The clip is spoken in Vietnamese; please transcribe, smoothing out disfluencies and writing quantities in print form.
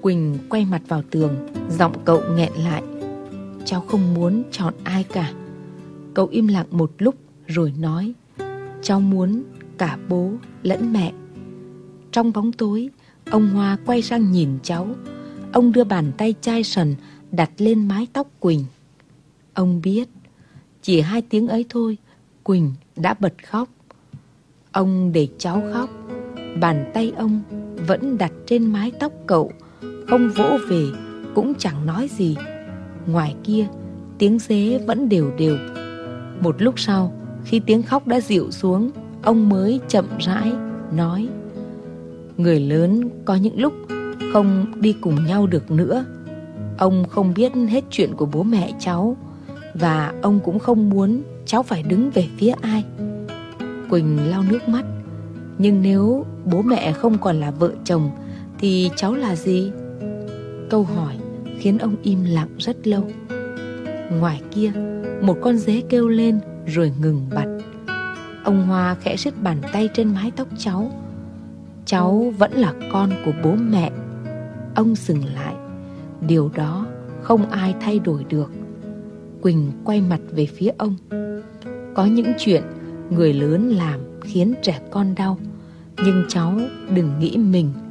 Quỳnh quay mặt vào tường, giọng cậu nghẹn lại. Cháu không muốn chọn ai cả. Cậu im lặng một lúc rồi nói, cháu muốn cả bố lẫn mẹ. Trong bóng tối, ông Hoa quay sang nhìn cháu. Ông đưa bàn tay chai sần đặt lên mái tóc Quỳnh. Ông biết, chỉ 2 tiếng ấy thôi, Quỳnh đã bật khóc. Ông để cháu khóc. Bàn tay ông vẫn đặt trên mái tóc cậu, không vỗ về, cũng chẳng nói gì. Ngoài kia, tiếng dế vẫn đều đều. Một lúc sau, khi tiếng khóc đã dịu xuống, ông mới chậm rãi nói, người lớn có những lúc không đi cùng nhau được nữa. Ông không biết hết chuyện của bố mẹ cháu, và ông cũng không muốn cháu phải đứng về phía ai. Quỳnh lau nước mắt. Nhưng nếu bố mẹ không còn là vợ chồng thì cháu là gì? Câu hỏi khiến ông im lặng rất lâu. Ngoài kia, một con dế kêu lên rồi ngừng bặt. Ông Hoa khẽ siết bàn tay trên mái tóc cháu. Cháu vẫn là con của bố mẹ. Ông dừng lại. Điều đó không ai thay đổi được. Quỳnh quay mặt về phía ông. Có những chuyện người lớn làm khiến trẻ con đau, nhưng cháu đừng nghĩ mình